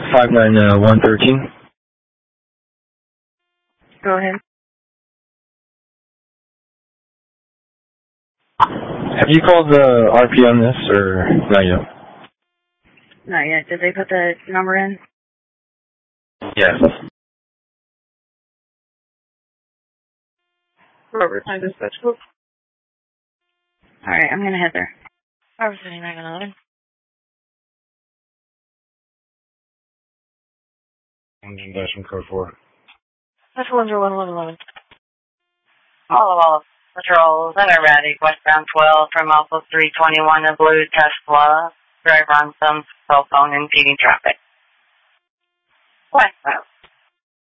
59113. Go ahead. Have you called the RP on this, or not yet? Not yet. Did they put the number in? Yes. Robert, time dispatch group. Alright, I'm gonna head there. Robert 7911. Engine dash from code 4. That's 10111. All patrols and are ready. Westbound 12 from Alpha 321 in blue Tesla. Driver on some cell phone impeding traffic. Westbound.